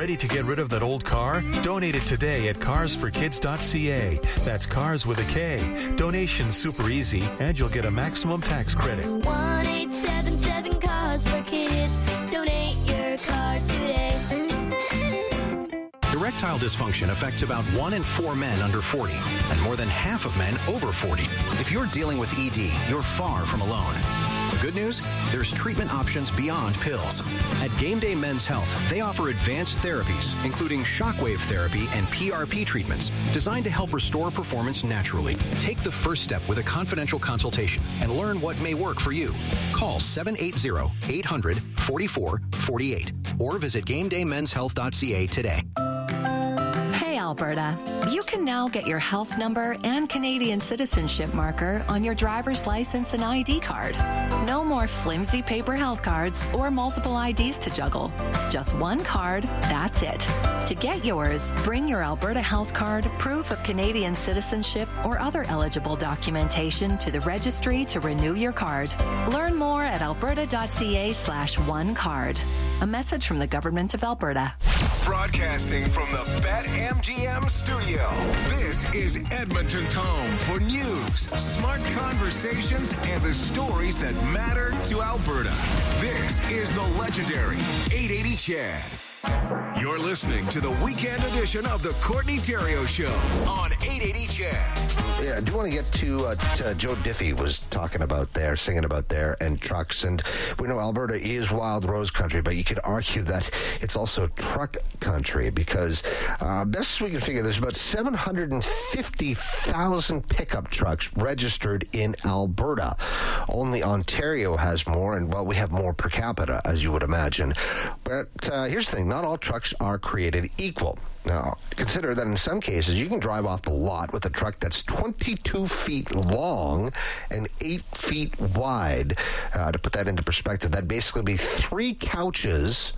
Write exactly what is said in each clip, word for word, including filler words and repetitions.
Ready to get rid of that old car? Donate it today at cars for kids dot c a. That's cars with a K. Donation's super easy, and you'll get a maximum tax credit. one eight seven seven Cars for Kids. Donate your car today. Erectile dysfunction affects about one in four men under forty and more than half of men over forty. If you're dealing with E D, you're far from alone. Good news? There's treatment options beyond pills. At Game Day Men's Health, they offer advanced therapies, including shockwave therapy and P R P treatments, designed to help restore performance naturally. Take the first step with a confidential consultation and learn what may work for you. Call seven eight zero, eight hundred, forty-four forty-eight or visit game day men's health dot c a today. Hey, Alberta, you can now get your health number and Canadian citizenship marker on your driver's license and I D card. No more flimsy paper health cards or multiple I Ds to juggle. Just one card, that's it. To get yours, bring your Alberta health card, proof of Canadian citizenship, or other eligible documentation to the registry to renew your card. Learn more at alberta dot c a slash one card. A message from the Government of Alberta. Broadcasting from the BetMGM studio, this is Edmonton's home for news, smart conversations, and the stories that matter to Alberta. This is the legendary eight eighty C H E D. You're listening to the weekend edition of the Courtney Theriault Show on eight eighty C H E D. Yeah, I do want to get to what uh, Joe Diffie was talking about there, singing about there, and trucks. And we know Alberta is wild rose country, but you could argue that it's also truck country because uh, best we can figure, there's about seven hundred fifty thousand pickup trucks registered in Alberta. Only Ontario has more, and, well, we have more per capita, as you would imagine. But uh, here's the thing, not all trucks are created equal. Now, consider that in some cases, you can drive off the lot with a truck that's twenty-two feet long and eight feet wide. Uh, to put that into perspective, that'd basically be three couches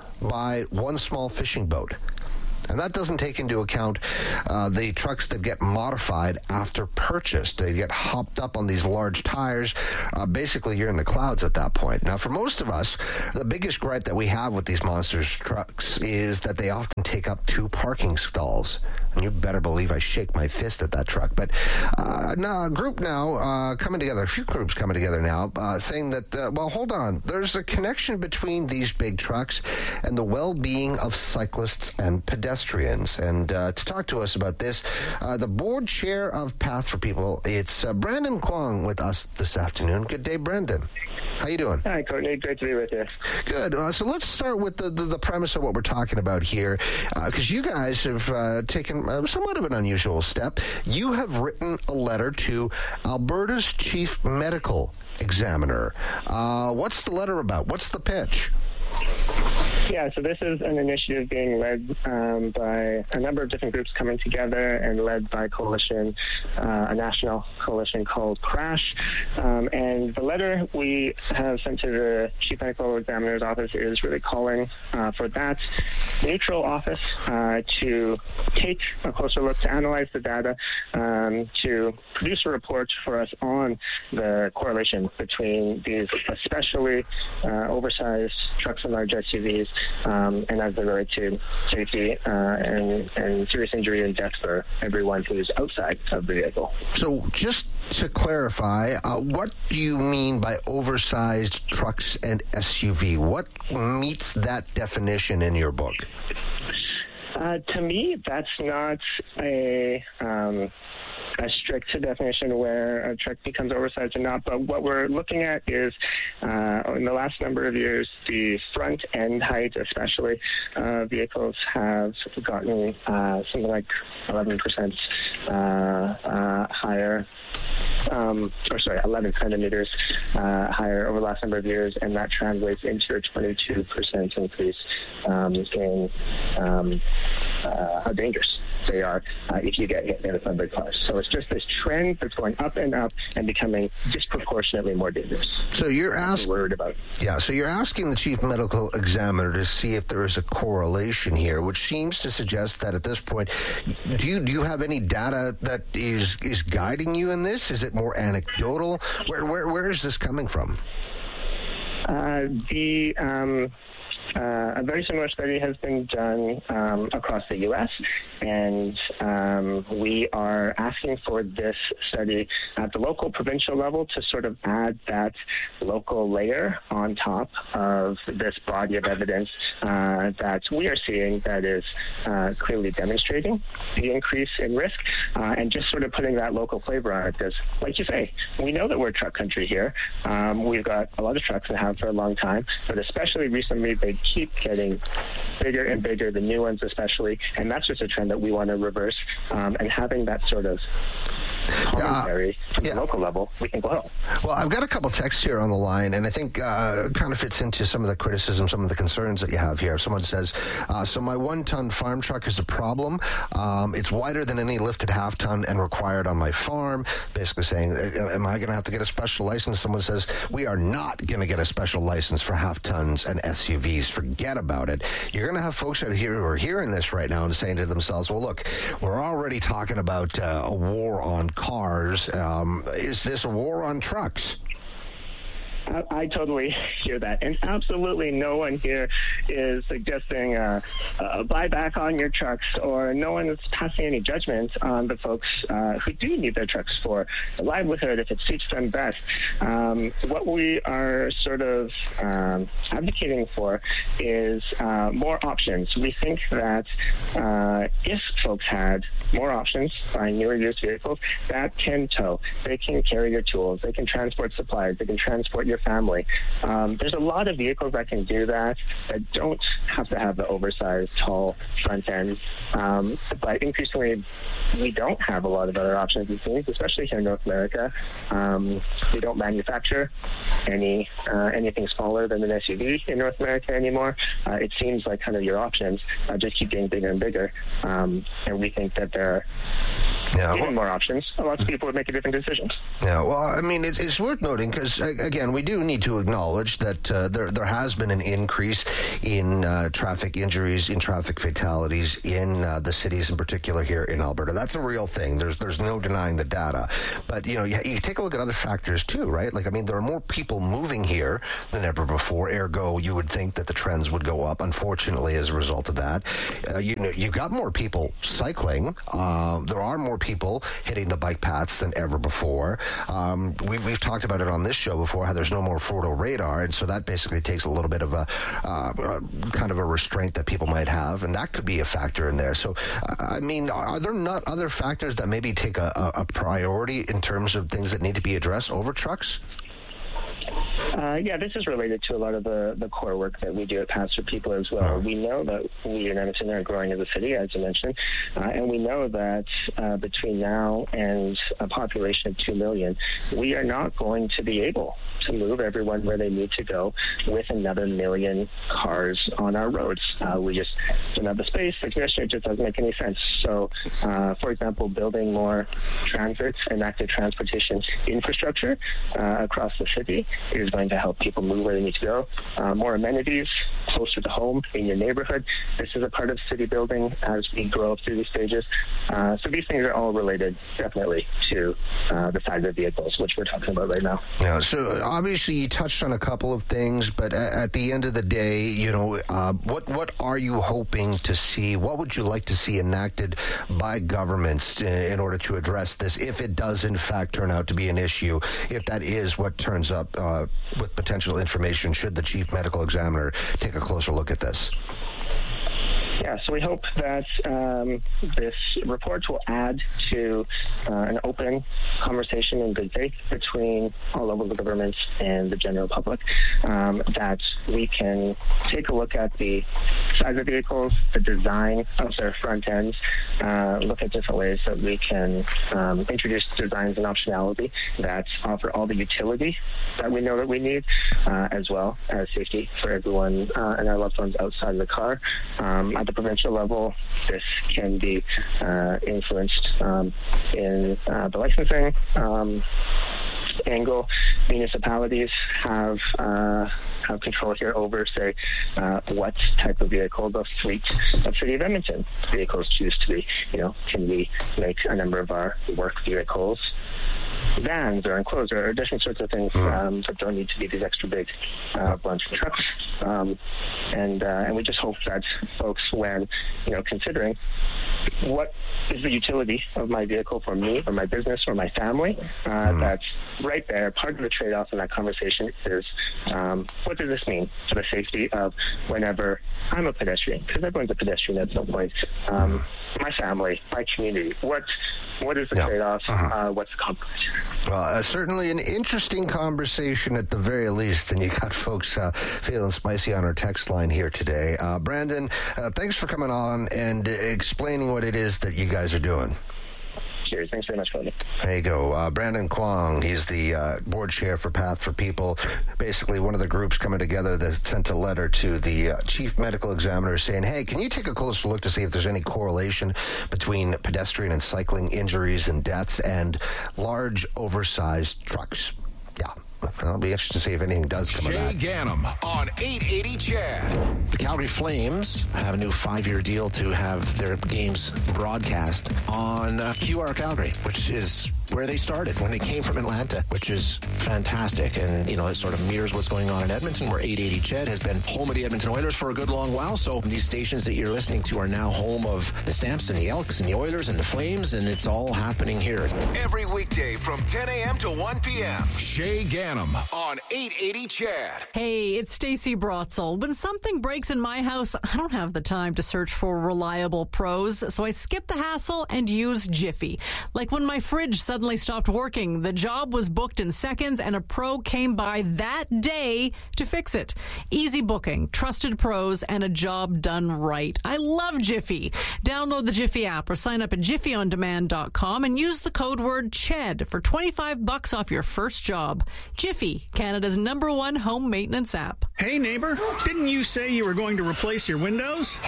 by one small fishing boat. And that doesn't take into account uh, the trucks that get modified after purchase. They get hopped up on these large tires. Uh, basically, you're in the clouds at that point. Now, for most of us, the biggest gripe that we have with these monster trucks is that they often take up two parking stalls. And you better believe I shake my fist at that truck. But uh, now, a group now uh, coming together, a few groups coming together now, uh, saying that, uh, well, hold on, there's a connection between these big trucks and the well-being of cyclists and pedestrians. And uh, to talk to us about this, uh, the board chair of Path for People, it's uh, Brandon Kwong with us this afternoon. Good day, Brandon. How you doing? Hi, Courtney. Great to be with you. Good. Uh, so let's start with the, the, the premise of what we're talking about here, because uh, you guys have uh, taken uh, somewhat of an unusual step. You have written a letter to Alberta's chief medical examiner. Uh, what's the letter about? What's the pitch? Yeah, so this is an initiative being led um, by a number of different groups coming together and led by a coalition, uh, a national coalition called CRASH. Um, and the letter we have sent to the Chief Medical Examiner's office is really calling uh, for that neutral office uh, to take a closer look, to analyze the data, um, to produce a report for us on the correlation between these especially uh, oversized trucks and large S U Vs Um, and as they relate to safety uh, and, and serious injury and death for everyone who's outside of the vehicle. So just to clarify, uh, what do you mean by oversized trucks and S U V? What meets that definition in your book? Uh, to me, that's not a... Um, a strict definition where a truck becomes oversized or not, but what we're looking at is uh, in the last number of years, the front end height, especially uh, vehicles have gotten uh, something like eleven percent uh, uh, higher, um, or sorry, eleven centimeters uh, higher over the last number of years, and that translates into a twenty-two percent increase um, in um, uh, how dangerous they are uh, if you get hit in a front of cars. So it's just this trend that's going up and up and becoming disproportionately more dangerous. So you're asking, worried about. Yeah. So you're asking the chief medical examiner to see if there is a correlation here, which seems to suggest that at this point, do you do you have any data that is is guiding you in this? Is it more anecdotal? Where where where is this coming from? Uh, the um, uh, a very similar study has been done um, across the U S, and um, we are asking for this study at the local, provincial level to sort of add that local layer on top of this body of evidence uh, that we are seeing that is uh, clearly demonstrating the increase in risk, uh, and just sort of putting that local flavor on it. Because, like you say, we know that we're truck country here. Um, we've got a lot of trucks and have for a long time, but especially recently, they keep getting bigger and bigger, the new ones especially, and that's just a trend that we want to reverse, um, and having that sort of commentary uh, from yeah. the local level, we think will help. Well, I've got a couple texts here on the line, and I think uh, kind of fits into some of the criticism, some of the concerns that you have here. Someone says, uh, so my one-ton farm truck is the problem. Um, it's wider than any lifted half-ton and required on my farm. Basically saying, am I going to have to get a special license? Someone says, we are not going to get a special license for half-tons and S U Vs. Forget about it. You're going to have folks out here who are hearing this right now and saying to themselves, well, look, we're already talking about uh, a war on cars. Um, is this a war on trucks? I, I totally hear that. And absolutely no one here is suggesting a, a buyback on your trucks, or no one is passing any judgment on the folks uh, who do need their trucks for a livelihood if it suits them best. Um, what we are sort of um, advocating for is uh, more options. We think that uh, if folks had more options, buying newer used vehicles that can tow, they can carry your tools, they can transport supplies, they can transport your family. Um, there's a lot of vehicles that can do that, that don't have to have the oversized, tall front end. Um, but increasingly, we don't have a lot of other options, it seems, especially here in North America. Um, we don't manufacture any uh, anything smaller than an S U V in North America anymore. Uh, it seems like kind of your options uh, just keep getting bigger and bigger. Um, and we think that there are yeah, even well, more options. Lots of people would make different decisions. Yeah, well, I mean, it's, it's worth noting because, again, we do need to acknowledge that uh, there there has been an increase in uh, traffic injuries, in traffic fatalities in uh, the cities, in particular here in Alberta. That's a real thing. There's there's no denying the data. But, you know, you, you take a look at other factors, too, right? Like, I mean, there are more people moving here than ever before. Ergo, you would think that the trends would go up, unfortunately, as a result of that. Uh, you know, you've got more people cycling. Uh, there are more people hitting the bike paths than ever before. Um, we've, we've talked about it on this show before, how there's no more photo radar, and so that basically takes a little bit of a uh, uh, kind of a restraint that people might have, and that could be a factor in there. So, uh, I mean, are there not other factors that maybe take a, a, a priority in terms of things that need to be addressed over trucks? Uh, yeah, this is related to a lot of the, the core work that we do at Paths for People as well. We know that we in Edmonton are growing as a city, as you mentioned, uh, and we know that uh, between now and a population of two million, we are not going to be able to move everyone where they need to go with another million cars on our roads. Uh, we just don't have the space, the congestion, it just doesn't make any sense. So, uh, for example, building more transit and active transportation infrastructure uh, across the city is going to help people move where they need to go. Uh, more amenities closer to home in your neighborhood. This is a part of city building as we grow up through these stages. Uh, so these things are all related, definitely, to uh, the size of vehicles, which we're talking about right now. Yeah. So obviously you touched on a couple of things, but at the end of the day, you know, uh, what what are you hoping to see? What would you like to see enacted by governments in order to address this, if it does in fact turn out to be an issue, if that is what turns up uh, with potential information, should the chief medical examiner take a closer look at this? Yeah, so we hope that um, this report will add to uh, an open conversation in good faith between all levels of government and the general public, um, that we can take a look at the size of vehicles, the design of their front ends, uh, look at different ways that we can um, introduce designs and optionality that offer all the utility that we know that we need, uh, as well as safety for everyone uh, and our loved ones outside of the car. Um, at the provincial level, this can be uh, influenced um, in uh, the licensing um, angle. Municipalities have uh, have control here over, say, uh, what type of vehicle the fleet of City of Edmonton vehicles choose to be. You know, can we make a number of our work vehicles vans or enclosed or different sorts of things um, that don't need to be these extra big uh, bunch of trucks. Um, and uh, and we just hope that folks, when you know considering what is the utility of my vehicle for me or my business or my family, uh, mm. that's right there. Part of the trade-off in that conversation is um, what does this mean for the safety of whenever I'm a pedestrian? Because everyone's a pedestrian at some point. Um, my family, my community. What what is the yeah. trade-off? Uh-huh. Uh, what's the compromise? Well, uh, certainly an interesting conversation at the very least, and you got folks uh, feeling spicy on our text line here today. Uh, Brandon, uh, thanks for coming on and explaining what it is that you guys are doing. Cheers. Thanks very much, Cody. There you go. Uh, Brandon Kwong, he's the uh, board chair for Path for People, basically one of the groups coming together that sent a letter to the uh, chief medical examiner saying, hey, can you take a closer look to see if there's any correlation between pedestrian and cycling injuries and deaths and large, oversized trucks? Yeah. I'll be interested to see if anything does come Shay of that. Gannam on eight eighty C H A D. The Calgary Flames have a new five-year deal to have their games broadcast on uh, Q R Calgary, which is where they started when they came from Atlanta, which is fantastic. And, you know, it sort of mirrors what's going on in Edmonton, where eight eighty C H E D has been home of the Edmonton Oilers for a good long while. So these stations that you're listening to are now home of the Stamps and the Elks and the Oilers and the Flames, and it's all happening here. Every weekday from ten a.m. to one p.m. Shay Gannam on eight eighty C H A D. Hey, it's Stacey Brotzel. When something breaks in my house, I don't have the time to search for reliable pros, so I skip the hassle and use Jiffy. Like when my fridge suddenly stopped working, the job was booked in seconds and a pro came by that day to fix it. Easy booking, trusted pros, and a job done right. I love Jiffy. Download the Jiffy app or sign up at jiffy on demand dot com and use the code word C H E D for twenty-five bucks off your first job. Jiffy, Canada's number one home maintenance app. Hey neighbor, didn't you say you were going to replace your windows?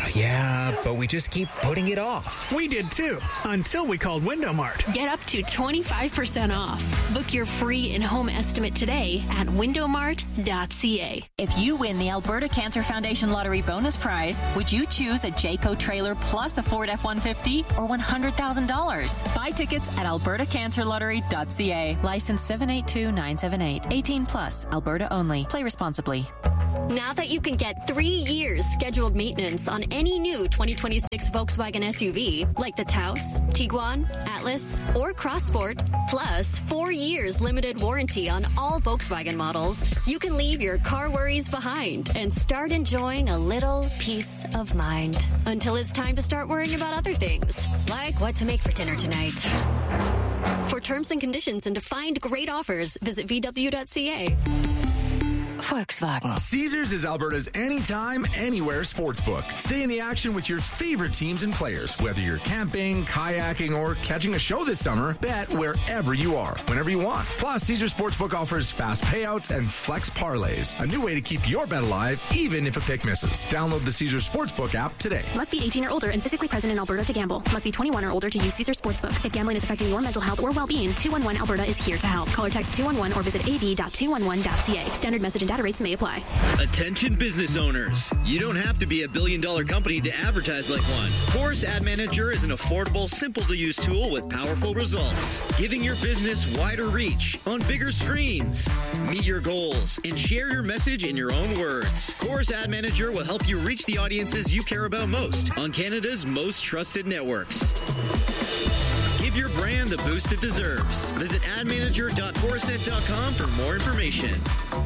Yeah, but we just keep putting it off. We did too, until we called Window Mart. Get up to twenty-five percent off. Book your free in-home estimate today at window mart dot c a. If you win the Alberta Cancer Foundation Lottery bonus prize, would you choose a Jayco trailer plus a Ford F one fifty or one hundred thousand dollars? Buy tickets at alberta cancer lottery dot c a. License seven eight two nine seven eight. eighteen plus. Alberta only. Play responsibly. Now that you can get three years scheduled maintenance on any new twenty twenty-six Volkswagen S U V, like the Taos, Tiguan, Atlas, or Crossport, plus four years limited warranty on all Volkswagen models, you can leave your car worries behind and start enjoying a little peace of mind until it's time to start worrying about other things, like what to make for dinner tonight. For terms and conditions and to find great offers, visit v w dot c a. Volkswagen. Caesars is Alberta's anytime, anywhere sportsbook. Stay in the action with your favorite teams and players. Whether you're camping, kayaking, or catching a show this summer, bet wherever you are, whenever you want. Plus, Caesars Sportsbook offers fast payouts and flex parlays. A new way to keep your bet alive, even if a pick misses. Download the Caesars Sportsbook app today. Must be eighteen or older and physically present in Alberta to gamble. Must be twenty-one or older to use Caesars Sportsbook. If gambling is affecting your mental health or well-being, two one one Alberta is here to help. Call or text two one one or visit a b dot two one one dot c a. Standard message and data rates may apply. Attention business owners. You don't have to be a billion dollar company to advertise like one. Chorus Ad Manager is an affordable, simple to use tool with powerful results, giving your business wider reach on bigger screens. Meet your goals and share your message in your own words. Chorus Ad Manager will help you reach the audiences you care about most on Canada's most trusted networks. Give your brand the boost it deserves. Visit ad manager dot chorusnet dot com for more information.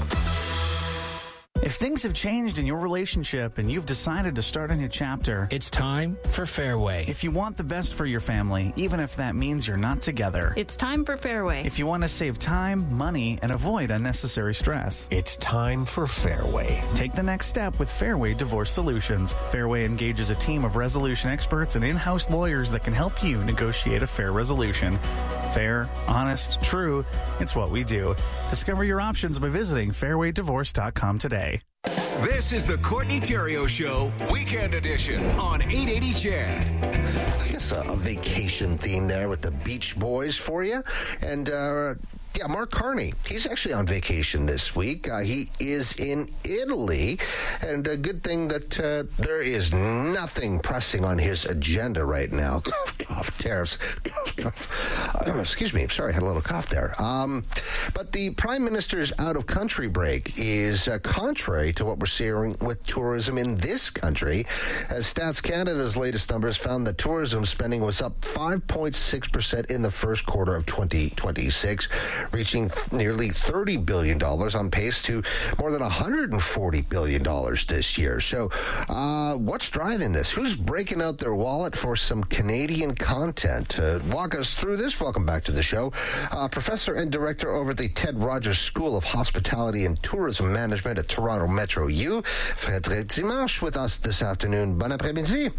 If things have changed in your relationship and you've decided to start a new chapter, it's time for Fairway. If you want the best for your family, even if that means you're not together, it's time for Fairway. If you want to save time, money, and avoid unnecessary stress, it's time for Fairway. Take the next step with Fairway Divorce Solutions. Fairway engages a team of resolution experts and in-house lawyers that can help you negotiate a fair resolution. Fair, honest, true, it's what we do. Discover your options by visiting fairway divorce dot com today. This is the Courtney Theriault Show, Weekend Edition on eight eighty C H A D. I guess a, a vacation theme there with the Beach Boys for you. And, uh, yeah, Mark Carney, he's actually on vacation this week. Uh, he is in Italy, and a good thing that uh, there is nothing pressing on his agenda right now. cough, tariffs, cough, cough. Uh, excuse me, sorry, I had a little cough there. Um, but the Prime Minister's out-of-country break is uh, contrary to what we're seeing with tourism in this country, as Stats Canada's latest numbers found that tourism spending was up five point six percent in the first quarter of twenty twenty-six, reaching nearly thirty billion dollars, on pace to more than one hundred forty billion dollars this year. So uh, what's driving this? Who's breaking out their wallet for some Canadian content? To walk us through this, welcome back to the show, uh, Professor and Director over at the Ted Rogers School of Hospitality and Tourism Management at Toronto Metro U, Frédéric Dimanche, with us this afternoon. Bon après-midi.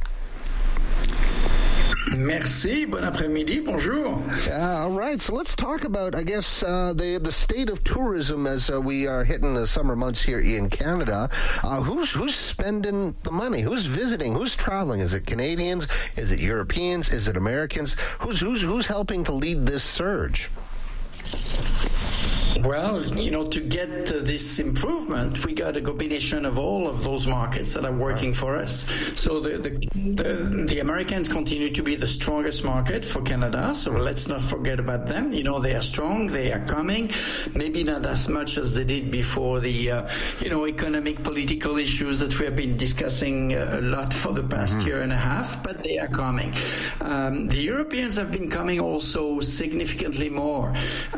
Merci. Bon après-midi. Bonjour. Uh, all right. So let's talk about, I guess, uh, the the state of tourism as uh, we are hitting the summer months here in Canada. Uh, who's who's spending the money? Who's visiting? Who's traveling? Is it Canadians? Is it Europeans? Is it Americans? Who's who's who's helping to lead this surge? Well, you know, to get uh, this improvement, we got a combination of all of those markets that are working for us. So the, the the the Americans continue to be the strongest market for Canada, so let's not forget about them. You know, they are strong, they are coming, maybe not as much as they did before the, uh, you know, economic, political issues that we have been discussing a lot for the past mm-hmm. year and a half, but they are coming. Um, the Europeans have been coming also significantly more,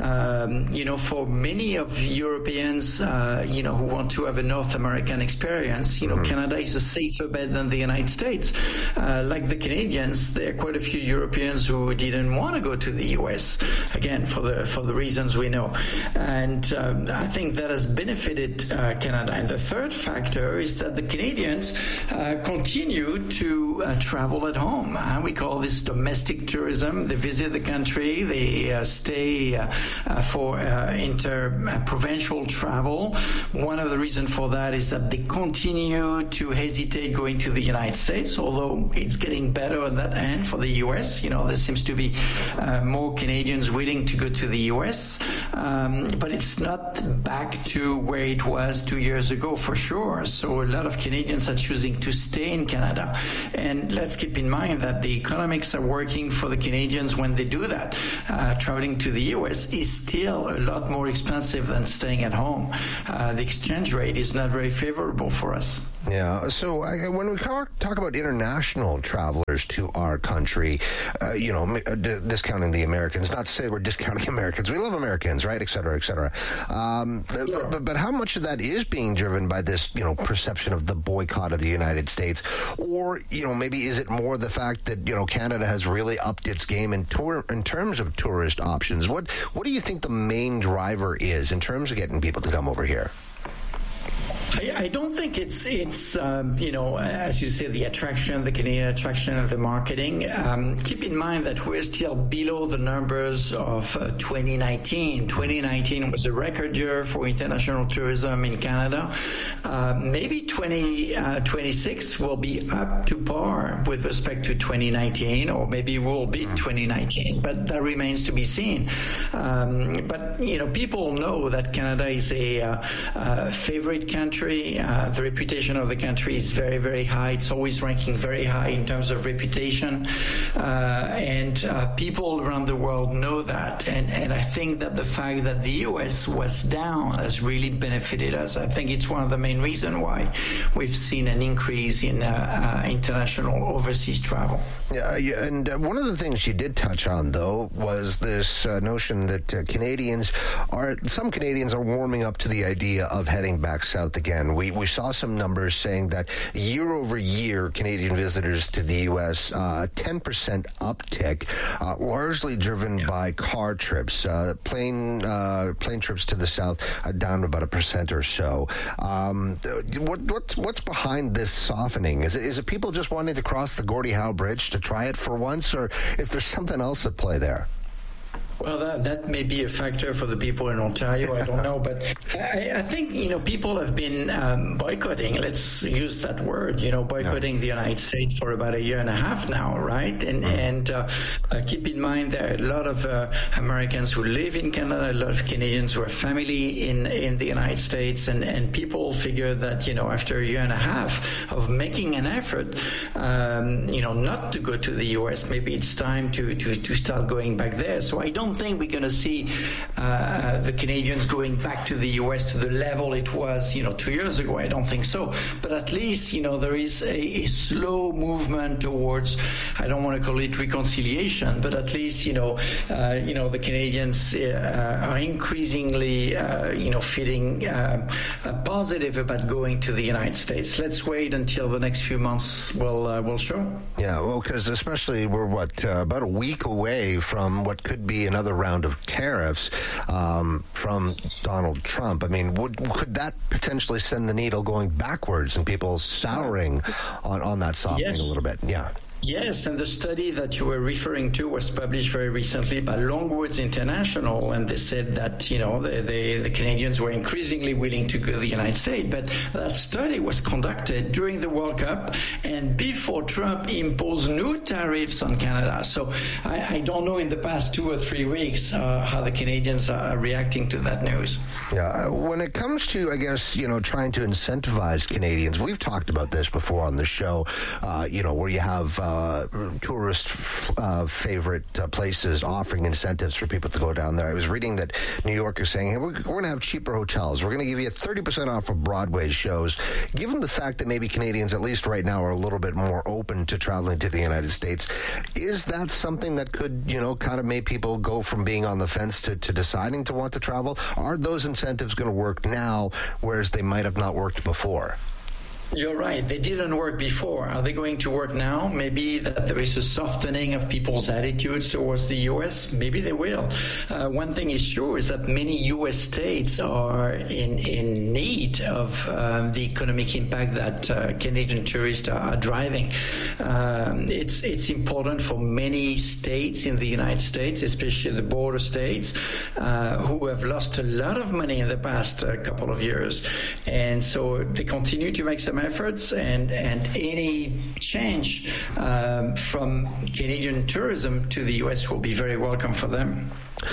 um, you know, for many of Europeans, uh, you know, who want to have a North American experience. You know, mm-hmm. Canada is a safer bet than the United States. Uh, like the Canadians, there are quite a few Europeans who didn't want to go to the U S, again, for the for the reasons we know. And um, I think that has benefited uh, Canada. And the third factor is that the Canadians uh, continue to uh, travel at home. Uh, we call this domestic tourism. They visit the country, they uh, stay uh, uh, for uh, inter-provincial travel. One of the reasons for that is that they continue to hesitate going to the United States, although it's getting better on that end for the U S. You know, there seems to be uh, more Canadians willing to go to the U S, um, but it's not back to where it was two years ago for sure. So a lot of Canadians are choosing to stay in Canada. And let's keep in mind that the economics are working for the Canadians when they do that. Uh, traveling to the U S is still a lot more expensive than staying at home. Uh, the exchange rate is not very favorable for us. Yeah. So uh, when we talk, talk about international travelers to our country, uh, you know, d- discounting the Americans, not to say we're discounting Americans. We love Americans, right? Et cetera, et cetera. Um, yeah. but, but how much of that is being driven by this, you know, perception of the boycott of the United States? Or, you know, maybe is it more the fact that, you know, Canada has really upped its game in, tour, in terms of tourist options? What, what do you think the main driver is in terms of getting people to come over here? I, I don't think it's, it's um, you know, as you say, the attraction, the Canadian attraction of the marketing. Um, keep in mind that we're still below the numbers of uh, twenty nineteen. twenty nineteen was a record year for international tourism in Canada. Uh, maybe twenty twenty-six will be up to par with respect to twenty nineteen, or maybe we'll beat twenty nineteen, but that remains to be seen. Um, but, you know, people know that Canada is a uh, uh, favorite country. Uh, the reputation of the country is very, very high. It's always ranking very high in terms of reputation. Uh, and uh, people around the world know that. And, and I think that the fact that the U S was down has really benefited us. I think it's one of the main reasons why we've seen an increase in uh, uh, international overseas travel. Yeah, yeah and uh, one of the things you did touch on, though, was this uh, notion that uh, Canadians are, some Canadians are warming up to the idea of heading back south again. We we saw some numbers saying that year over year, Canadian visitors to the U S, uh, ten percent uptick, uh, largely driven yeah. by car trips. Uh, plane uh, plane trips to the south are down about a percent or so. Um, what what's what's behind this softening? Is it is it people just wanting to cross the Gordie Howe Bridge to try it for once, or is there something else at play there? Well, that, that may be a factor for the people in Ontario. I don't know. But I, I think, you know, people have been um, boycotting, let's use that word, you know, boycotting yeah. the United States for about a year and a half now, right? And, mm-hmm. and uh, uh, keep in mind there are a lot of uh, Americans who live in Canada, a lot of Canadians who have family in, in the United States, and, and people figure that, you know, after a year and a half of making an effort, um, you know, not to go to the U S, maybe it's time to, to, to start going back there. So I don't think we're going to see uh, the Canadians going back to the U S to the level it was, you know, two years ago. I don't think so. But at least, you know, there is a, a slow movement towards, I don't want to call it reconciliation, but at least, you know, uh, you know, the Canadians uh, are increasingly, uh, you know, feeling uh, uh, positive about going to the United States. Let's wait until the next few months will uh, will show. Yeah, well, because especially we're, what, uh, about a week away from what could be another round of tariffs um, from Donald Trump. I mean, would could that potentially send the needle going backwards and people souring on, on that softening yes. a little bit? Yeah. Yes, and the study that you were referring to was published very recently by Longwoods International, and they said that, you know, the, the, the Canadians were increasingly willing to go to the United States. But that study was conducted during the World Cup and before Trump imposed new tariffs on Canada. So I, I don't know in the past two or three weeks uh, how the Canadians are reacting to that news. Yeah, when it comes to, I guess, you know, trying to incentivize Canadians, we've talked about this before on the show, uh, you know, where you have uh, Uh, tourist uh, favorite uh, places offering incentives for people to go down there. I was reading that New York is saying, hey, we're, we're going to have cheaper hotels. We're going to give you thirty percent off of Broadway shows. Given the fact that maybe Canadians, at least right now, are a little bit more open to traveling to the United States, is that something that could, you know, kind of make people go from being on the fence to, to deciding to want to travel? Are those incentives going to work now, whereas they might have not worked before? You're right. They didn't work before. Are they going to work now? Maybe that there is a softening of people's attitudes towards the U S. Maybe they will. Uh, one thing is sure is that many U S states are in, in need of um, the economic impact that uh, Canadian tourists are, are driving. Um, it's, it's important for many states in the United States, especially the border states, uh, who have lost a lot of money in the past uh, couple of years. And so they continue to make some efforts, and, and any change um, from Canadian tourism to the U S will be very welcome for them.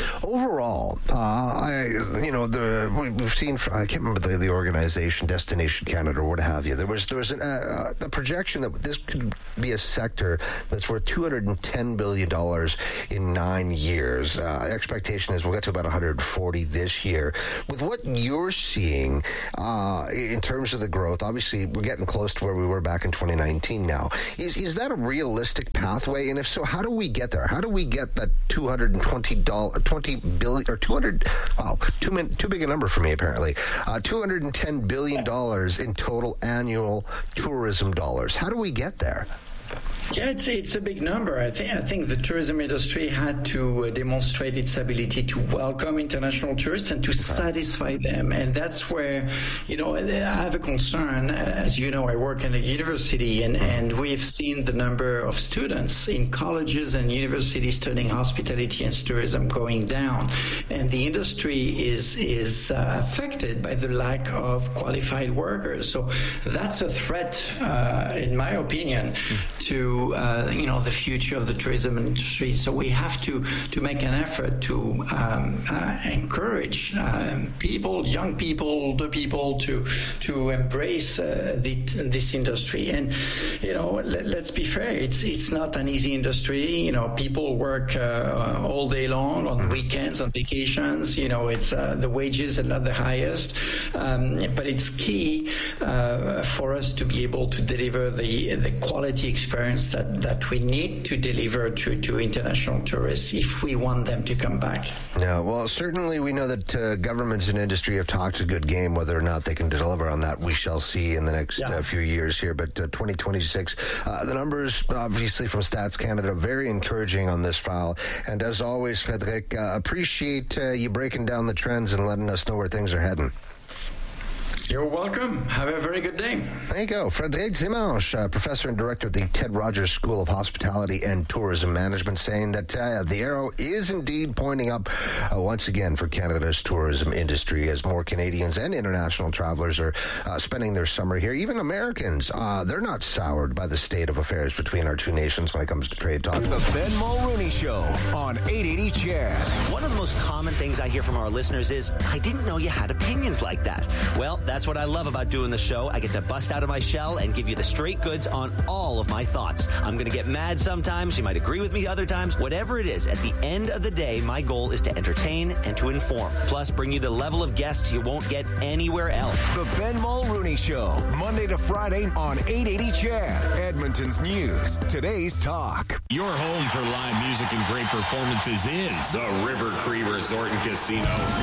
Overall, uh, I, you know, the we've seen. I can't remember the, the organization, Destination Canada, or what have you. There was there was an, uh, a projection that this could be a sector that's worth two hundred and ten billion dollars in nine years. Uh, expectation is we'll get to about one hundred forty this year. With what you're seeing uh, in terms of the growth, obviously we're getting close to where we were back in twenty nineteen. Now, is is that a realistic pathway? And if so, how do we get there? How do we get that two hundred and twenty dollars? twenty billion or two hundred, wow, too, min, too big a number for me, apparently. Uh, two hundred ten billion dollars in total annual tourism dollars. How do we get there? Yeah, it's it's a big number. I think I think the tourism industry had to uh, demonstrate its ability to welcome international tourists and to satisfy them, and that's where, you know, I have a concern. As you know, I work in a university, and, and we've seen the number of students in colleges and universities studying hospitality and tourism going down, and the industry is is uh, affected by the lack of qualified workers. So that's a threat, uh, in my opinion, to Uh, you know, the future of the tourism industry. So we have to, to make an effort to um, uh, encourage um, people, young people, older people to to embrace uh, the, this industry. And, you know, let, let's be fair, it's it's not an easy industry. You know, people work uh, all day long on weekends, on vacations. You know, it's uh, the wages are not the highest. Um, but it's key uh, for us to be able to deliver the, the quality experience that, that we need to deliver to, to international tourists if we want them to come back. Yeah, well, certainly we know that uh, governments and industry have talked a good game. Whether or not they can deliver on that, we shall see in the next yeah. uh, few years here. But uh, twenty twenty-six, uh, the numbers, obviously, from Stats Canada, very encouraging on this file. And as always, Frédéric, uh, appreciate uh, you breaking down the trends and letting us know where things are heading. You're welcome. Have a very good day. There you go. Frédéric Dimanche, uh, professor and director at the Ted Rogers School of Hospitality and Tourism Management, saying that uh, the arrow is indeed pointing up uh, once again for Canada's tourism industry as more Canadians and international travelers are uh, spending their summer here. Even Americans, uh, they're not soured by the state of affairs between our two nations when it comes to trade talks. The Ben Mulrooney Show on eight eighty C H E D. One of the most common things I hear from our listeners is, I didn't know you had opinions like that. Well, that's what I love about doing the show. I get to bust out of my shell and give you the straight goods on all of my thoughts. I'm going to get mad sometimes. You might agree with me other times. Whatever it is, at the end of the day, my goal is to entertain and to inform. Plus, bring you the level of guests you won't get anywhere else. The Ben Mulrooney Show, Monday to Friday on eight eighty C H E D. Edmonton's news, today's talk. Your home for live music and great performances is the River Cree Resort and Casino.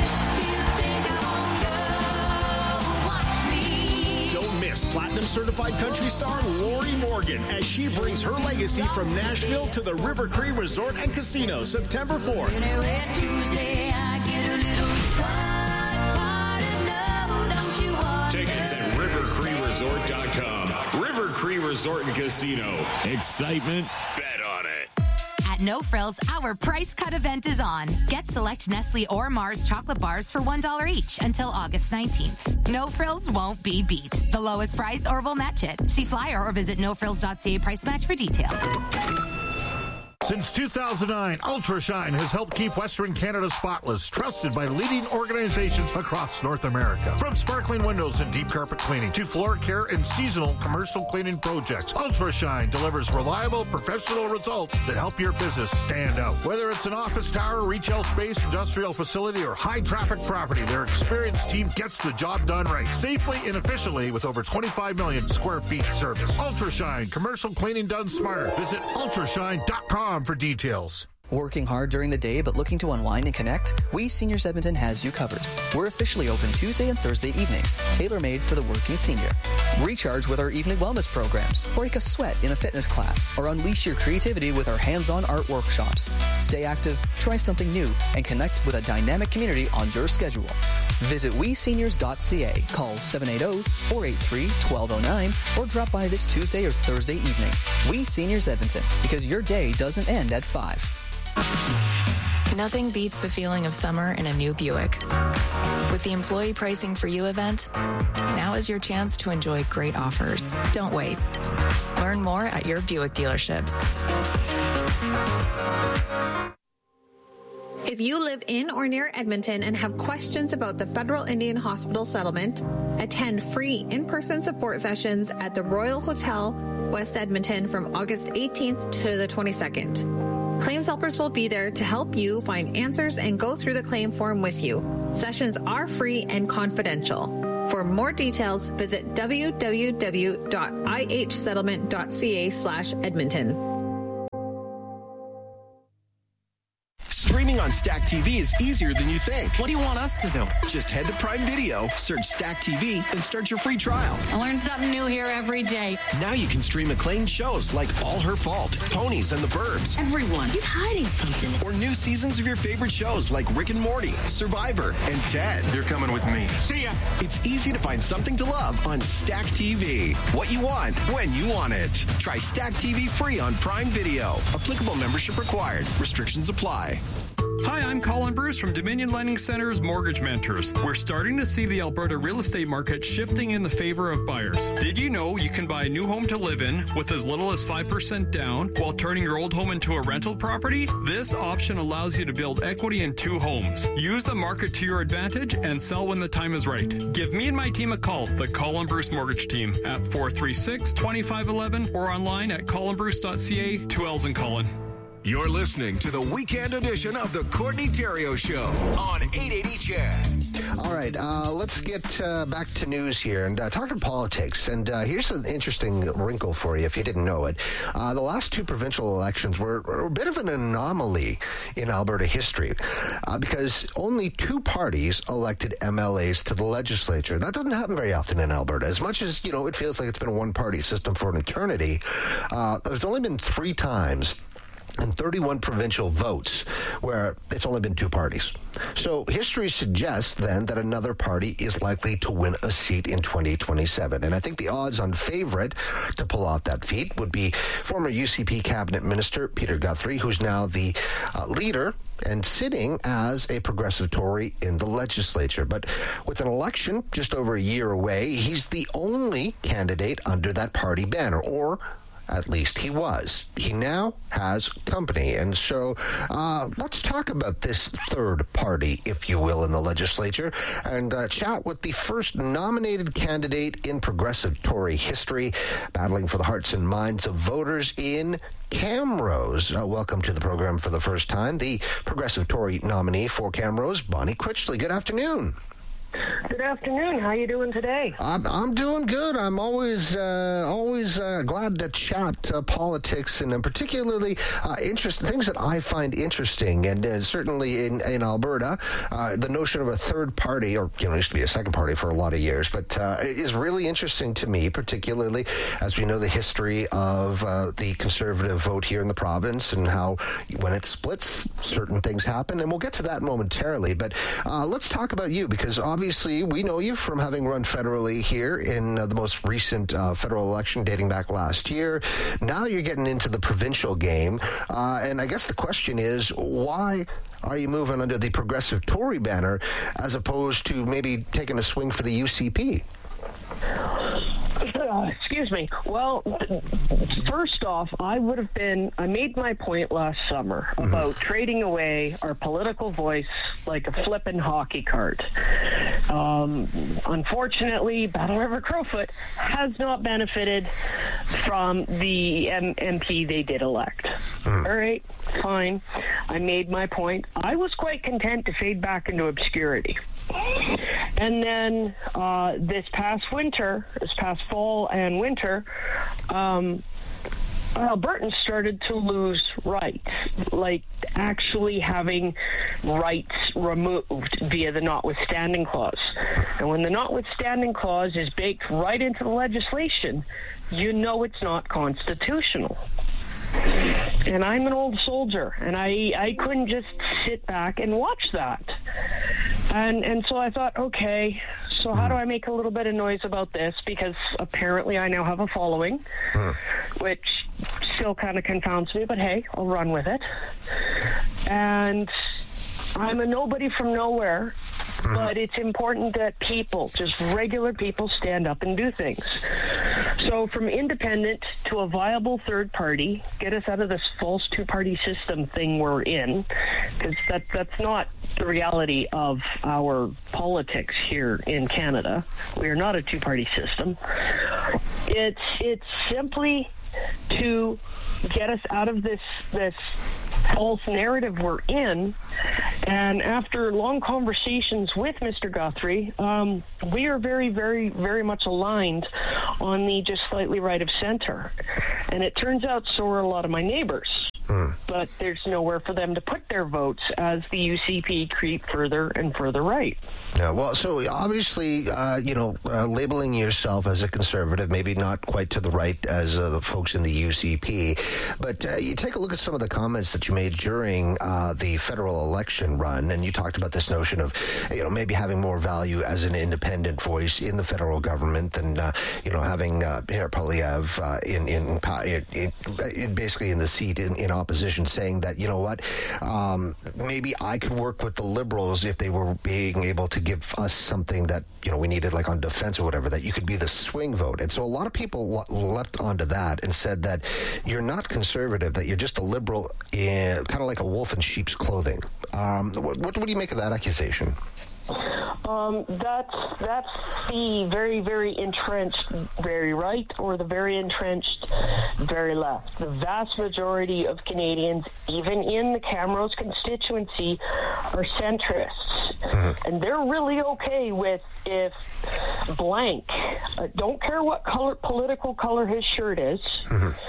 Don't miss Platinum Certified country star Lori Morgan as she brings her legacy from Nashville to the River Cree Resort and Casino September fourth. Tickets at river cree resort dot com. River Cree Resort and Casino. Excitement, bet on it. At No Frills, our price cut event is on. Get select Nestle or Mars chocolate bars for one dollar each until August nineteenth. No Frills won't be beat. The lowest price or we'll match it. See flyer or visit no frills dot c a price match for details. Since two thousand nine, UltraShine has helped keep Western Canada spotless, trusted by leading organizations across North America. From sparkling windows and deep carpet cleaning to floor care and seasonal commercial cleaning projects, UltraShine delivers reliable, professional results that help your business stand out. Whether it's an office tower, retail space, industrial facility, or high-traffic property, their experienced team gets the job done right, safely and efficiently with over twenty-five million square feet service. UltraShine, commercial cleaning done smarter. Visit ultra shine dot com for details. Working hard during the day but looking to unwind and connect? We Seniors Edmonton has you covered. We're officially open Tuesday and Thursday evenings, tailor-made for the working senior. Recharge with our evening wellness programs, break a sweat in a fitness class, or unleash your creativity with our hands-on art workshops. Stay active, try something new, and connect with a dynamic community on your schedule. Visit we seniors dot c a, call seven eight zero, four eight three, one two zero nine, or drop by this Tuesday or Thursday evening. We Seniors Edmonton, because your day doesn't end at five. Nothing beats the feeling of summer in a new Buick. With the Employee Pricing for You event, now is your chance to enjoy great offers. Don't wait. Learn more at your Buick dealership. If you live in or near Edmonton and have questions about the Federal Indian Hospital settlement, attend free in-person support sessions at the Royal Hotel, West Edmonton from August eighteenth to the twenty-second. Claims helpers will be there to help you find answers and go through the claim form with you. Sessions are free and confidential. For more details, visit w w w dot i h settlement dot c a slash Edmonton. Streaming on Stack T V is easier than you think. What do you want us to do? Just head to Prime Video, search Stack T V, and start your free trial. I learn something new here every day. Now you can stream acclaimed shows like All Her Fault, Ponies, and The Burbs. Everyone is hiding something. Or new seasons of your favorite shows like Rick and Morty, Survivor, and Ted. You're coming with me. See ya. It's easy to find something to love on Stack T V. What you want, when you want it. Try Stack T V free on Prime Video. Applicable membership required. Restrictions apply. Hi, I'm Colin Bruce from Dominion Lending Center's Mortgage Mentors. We're starting to see the Alberta real estate market shifting in the favor of buyers. Did you know you can buy a new home to live in with as little as five percent down while turning your old home into a rental property? This option allows you to build equity in two homes. Use the market to your advantage and sell when the time is right. Give me and my team a call, the Colin Bruce Mortgage Team, at four three six, two five one one or online at colin bruce dot c a, two L's in Colin. You're listening to the weekend edition of the Courtney Theriault Show on eight eighty C H E D. All right, uh, let's get uh, back to news here and uh, talking politics. And uh, here's an interesting wrinkle for you if you didn't know it. Uh, the last two provincial elections were, were a bit of an anomaly in Alberta history uh, because only two parties elected M L As to the legislature. That doesn't happen very often in Alberta. As much as, you know, it feels like it's been a one-party system for an eternity, uh, there's only been three times and thirty-one provincial votes where it's only been two parties. So history suggests then that another party is likely to win a seat in twenty twenty-seven. And I think the odds on favorite to pull out that feat would be former U C P cabinet minister Peter Guthrie, who's now the uh, leader and sitting as a progressive Tory in the legislature. But with an election just over a year away, he's the only candidate under that party banner, or at least he was. He now has company. And so uh, let's talk about this third party, if you will, in the legislature, and uh, chat with the first nominated candidate in progressive Tory history, battling for the hearts and minds of voters in Camrose. Uh, welcome to the program for the first time, the progressive Tory nominee for Camrose, Bonnie Critchley. Good afternoon. Good afternoon. How you doing today? I'm, I'm doing good. I'm always uh, always uh, glad to chat uh, politics, and uh, particularly uh, interest things that I find interesting. And uh, certainly in, in Alberta, uh, the notion of a third party, or you know, it used to be a second party for a lot of years, but uh, is really interesting to me, particularly as we know the history of uh, the Conservative vote here in the province and how when it splits, certain things happen. And we'll get to that momentarily. But uh, let's talk about you, because obviously Obviously, we know you from having run federally here in uh, the most recent uh, federal election dating back last year. Now you're getting into the provincial game. Uh, and I guess the question is, why are you moving under the progressive Tory banner as opposed to maybe taking a swing for the U C P? Uh, excuse me. Well, first off, I would have been, I made my point last summer mm-hmm. about trading away our political voice like a flippin' hockey card. Um, unfortunately, Battle River Crowfoot has not benefited from the M- MP they did elect. Mm-hmm. All right, fine. I made my point. I was quite content to fade back into obscurity. And then uh, this past winter, this past fall and winter, um, Albertans started to lose rights, like actually having rights removed via the notwithstanding clause. And when the notwithstanding clause is baked right into the legislation, you know it's not constitutional. And I'm an old soldier, and I, I couldn't just sit back and watch that. And and so I thought, okay, so how do I make a little bit of noise about this? Because apparently I now have a following, huh. which still kind of confounds me, but hey, I'll run with it. And I'm a nobody from nowhere, but it's important that people, just regular people, stand up and do things. So from independent to a viable third party, get us out of this false two-party system thing we're in, because that, that's not the reality of our politics here in Canada. We are not a two-party system. It's it's simply to get us out of this this false narrative we're in. And after long conversations with Mister Guthrie, um, we are very, very, very much aligned on the just slightly right of center. And it turns out so are a lot of my neighbors. Hmm. But there's nowhere for them to put their votes as the U C P creep further and further right. Yeah, well, so obviously, uh, you know, uh, labeling yourself as a conservative, maybe not quite to the right as uh, the folks in the U C P, but uh, you take a look at some of the comments that you made during uh, the federal election run, and you talked about this notion of, you know, maybe having more value as an independent voice in the federal government than, uh, you know, having uh, Pierre Poilievre uh, in, in, in, in basically in the seat in, in opposition, saying that, you know what, um, maybe I could work with the Liberals if they were being able to give us something that, you know, we needed, like on defense or whatever, that you could be the swing vote. And so a lot of people leapt onto that and said that you're not conservative, that you're just a liberal, in, kind of like a wolf in sheep's clothing. Um, what, what do you make of that accusation? Um, that's that's the very, very entrenched very right or the very entrenched very left. The vast majority of Canadians, even in the Camrose constituency, are centrists. Mm-hmm. And they're really okay with if blank, uh, don't care what color, political color his shirt is, mm-hmm.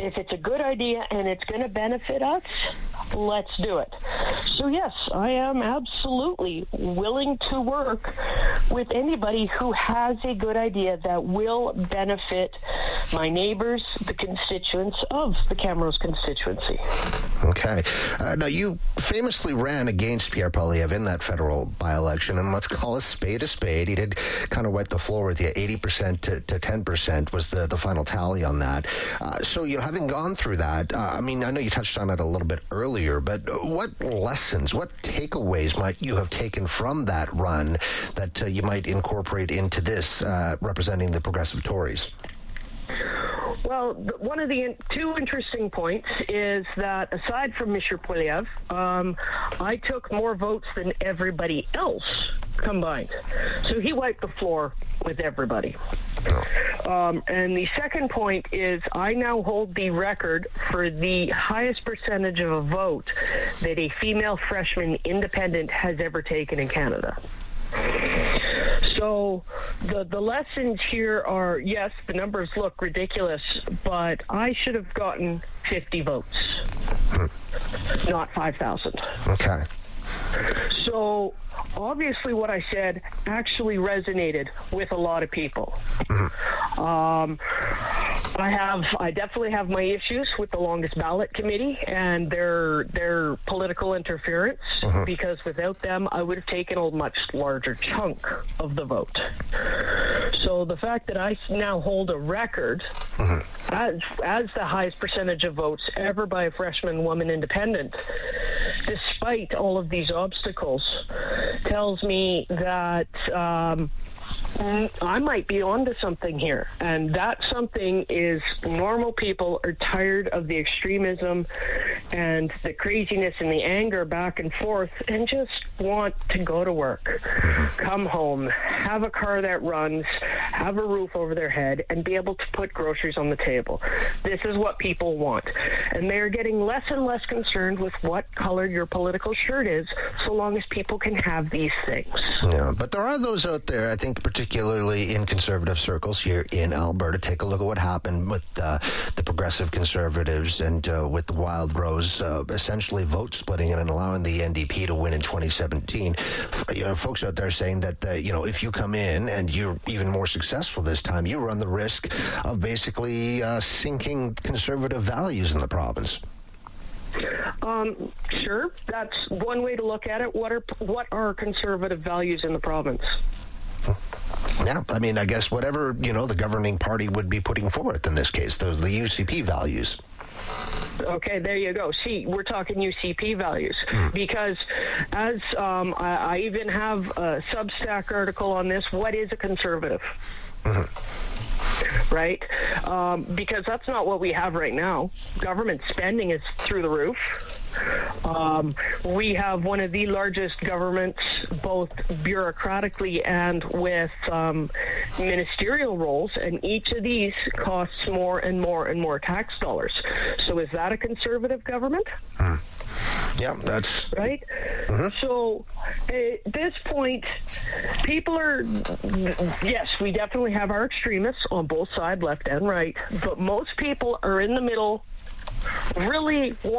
if it's a good idea and it's going to benefit us, let's do it. So yes, I am absolutely willing to work with anybody who has a good idea that will benefit my neighbors, the constituents of the Camrose constituency. Okay. Uh, now, you famously ran against Pierre Poilievre in that federal by-election, and let's call a spade a spade. He did kind of wipe the floor with you. eighty percent to, to ten percent was the, the final tally on that. Uh, so, you know, having gone through that, uh, I mean, I know you touched on it a little bit earlier, but what lessons, what takeaways might you have taken from that run that uh, you might incorporate into this, uh, representing the Progressive Tories? Well, one of the in- two interesting points is that aside from Mister Poilievre, um, I took more votes than everybody else combined. So he wiped the floor with everybody. Um, and the second point is I now hold the record for the highest percentage of a vote that a female freshman independent has ever taken in Canada. So the the lessons here are, yes, the numbers look ridiculous, but I should have gotten fifty votes, not five thousand. Okay. So obviously what I said actually resonated with a lot of people. Mm-hmm. Um, I have, I definitely have my issues with the longest ballot committee and their their political interference, uh-huh. because without them, I would have taken a much larger chunk of the vote. So the fact that I now hold a record uh-huh. as as the highest percentage of votes ever by a freshman woman independent, despite all of these obstacles, tells me that um, I might be onto something here, and that something is normal people are tired of the extremism and the craziness and the anger back and forth and just want to go to work, come home, have a car that runs, have a roof over their head, and be able to put groceries on the table. This is what people want, and they're getting less and less concerned with what color your political shirt is, so long as people can have these things. Yeah, but there are those out there, I think, particularly particularly in conservative circles here in Alberta. Take a look at what happened with uh, the progressive conservatives and uh, with the Wild Rose uh, essentially vote splitting it and allowing the N D P to win in twenty seventeen. You know, folks out there saying that, uh, you know, if you come in and you're even more successful this time, you run the risk of basically uh, sinking conservative values in the province. Um, sure, that's one way to look at it. What are what are conservative values in the province? Yeah, I mean, I guess whatever, you know, the governing party would be putting forth in this case, those the U C P values. Okay, there you go. See, we're talking U C P values mm. because as um, I, I even have a Substack article on this, what is a conservative? Mm-hmm. Right? Um, because that's not what we have right now. Government spending is through the roof. Um, we have one of the largest governments, both bureaucratically and with um, ministerial roles, and each of these costs more and more and more tax dollars. So is that a conservative government? Mm. Yeah, that's right. Mm-hmm. So at this point, people are, yes, we definitely have our extremists on both sides, left and right, but most people are in the middle, really